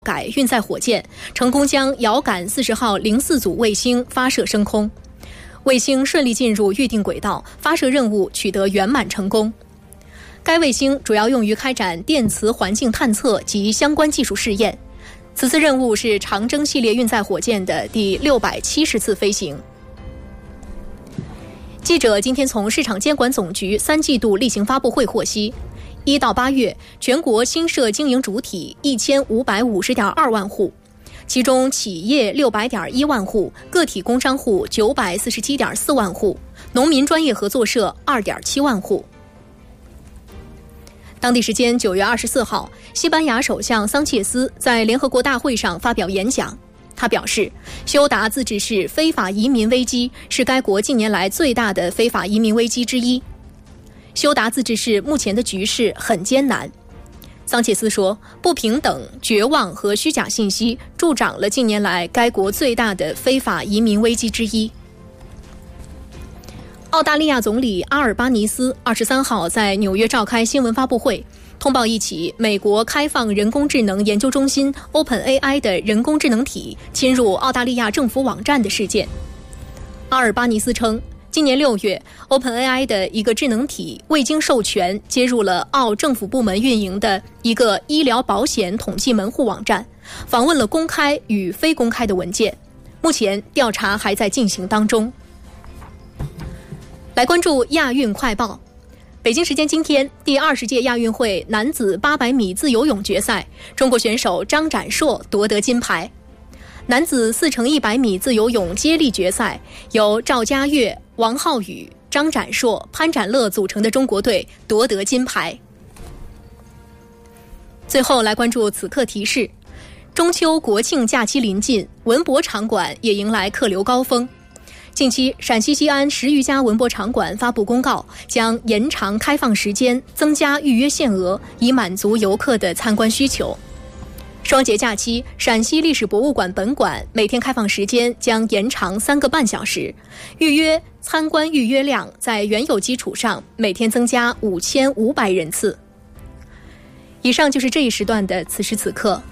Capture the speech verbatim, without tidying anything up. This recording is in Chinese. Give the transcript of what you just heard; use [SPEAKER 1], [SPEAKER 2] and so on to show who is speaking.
[SPEAKER 1] 改运载火箭成功将遥感四十号零四组卫星发射升空，卫星顺利进入预定轨道，发射任务取得圆满成功。该卫星主要用于开展电磁环境探测及相关技术试验。此次任务是长征系列运载火箭的第六百七十次飞行。记者今天从市场监管总局三季度例行发布会获悉，一到八月，全国新设经营主体一千五百五十点二万户，其中企业六百点一万户，个体工商户九百四十七点四万户，农民专业合作社二点七万户。当地时间九月二十四号，西班牙首相桑切斯在联合国大会上发表演讲。他表示，休达自治市非法移民危机是该国近年来最大的非法移民危机之一。休达自治市目前的局势很艰难。桑切斯说，不平等、绝望和虚假信息助长了近年来该国最大的非法移民危机之一。澳大利亚总理阿尔巴尼斯二十三号在纽约召开新闻发布会，通报一起美国开放人工智能研究中心 OpenAI 的人工智能体侵入澳大利亚政府网站的事件。阿尔巴尼斯称，今年六月 OpenAI 的一个智能体未经授权接入了澳政府部门运营的一个医疗保险统计门户网站，访问了公开与非公开的文件。目前调查还在进行当中。来关注亚运快报。北京时间今天，第二十届亚运会男子八百米自由泳决赛，中国选手张展硕夺得金牌。男子四乘一百米自由泳接力决赛，由赵家悦、王浩宇、张展硕、潘展乐组成的中国队夺得金牌。最后来关注此刻提示：中秋国庆假期临近，文博场馆也迎来客流高峰。近期，陕西西安十余家文博场馆发布公告，将延长开放时间，增加预约限额，以满足游客的参观需求。双节假期，陕西历史博物馆本馆每天开放时间将延长三个半小时，预约参观预约量在原有基础上每天增加五千五百人次。以上就是这一时段的此时此刻。